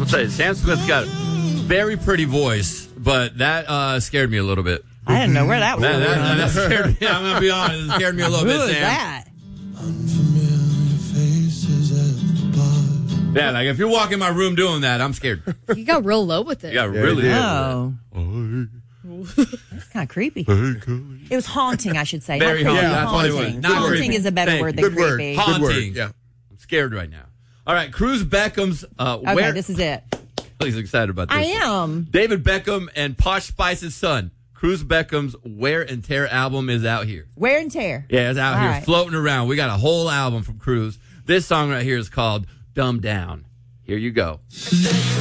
say, Sam Smith's got a very pretty voice, but that scared me a little bit. I didn't know where that was. That scared me. I'm going to be honest. It scared me a little bit, Who Sam. is that? Yeah, like if you're walking my room doing that, I'm scared. You got real low with it. You got really Oh. That's kind of creepy. It was haunting, I should say. Very Not creepy, haunting. That's what it was. haunting. Not Haunting creepy. is a better Thank word you. than Good word. creepy. Haunting. Good word, yeah. I'm scared right now. All right, Cruz Beckham's. Okay, this is it. He's excited about this. I am. David Beckham and Posh Spice's son, Cruz Beckham's Wear and Tear album is out here. Wear and tear. Yeah, it's out All here right. floating around. We got a whole album from Cruz. This song right here is called Dumb Down. Here you go.